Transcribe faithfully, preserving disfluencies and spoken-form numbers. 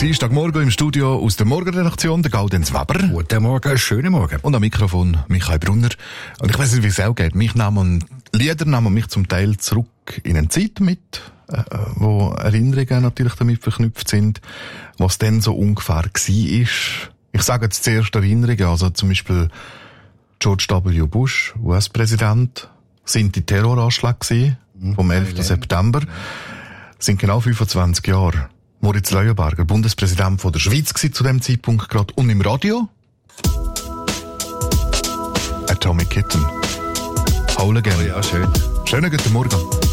Dienstagmorgen im Studio aus der Morgenredaktion, der Gaudenz Weber. Guten Morgen, schönen Morgen. Und am Mikrofon Michael Brunner. Und ich weiss nicht, wie es auch geht. Mich nehmen, Lieder nehmen mich zum Teil zurück in eine Zeit mit, äh, wo Erinnerungen natürlich damit verknüpft sind, was dann so ungefähr war. Ich sage jetzt zuerst Erinnerungen, also zum Beispiel George W. Bush, U S-Präsident, sind die Terroranschläge vom elften September, sind genau fünfundzwanzig Jahre. Moritz Leuenberger, Bundespräsident von der Schweiz zu dem Zeitpunkt gerade, und im Radio Atomic Kitten. Hole gerne. Oh ja, schön. Schönen guten Morgen.